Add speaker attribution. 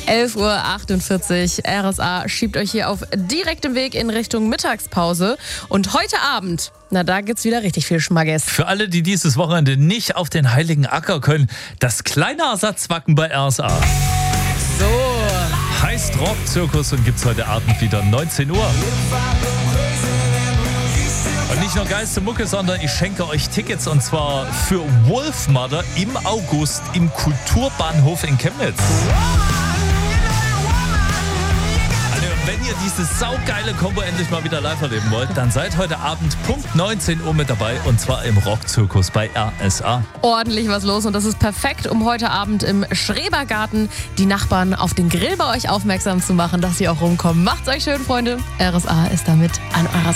Speaker 1: 11:48 Uhr. RSA schiebt euch hier auf direktem Weg in Richtung Mittagspause. Und heute Abend, da gibt's wieder richtig viel Schmackes.
Speaker 2: Für alle, die dieses Wochenende nicht auf den Heiligen Acker können, das kleine Ersatzwacken bei RSA.
Speaker 1: So.
Speaker 2: Heißt Rockzirkus und gibt's heute Abend wieder 19 Uhr. Und nicht nur geilste Mucke, sondern ich schenke euch Tickets und zwar für Wolfmother im August im Kulturbahnhof in Chemnitz. Also, wenn ihr diese saugeile Kombo endlich mal wieder live erleben wollt, dann seid heute Abend Punkt 19 Uhr mit dabei und zwar im Rockzirkus bei RSA.
Speaker 1: Ordentlich was los und das ist perfekt, um heute Abend im Schrebergarten die Nachbarn auf den Grill bei euch aufmerksam zu machen, dass sie auch rumkommen. Macht's euch schön, Freunde. RSA ist damit an eurer Seite.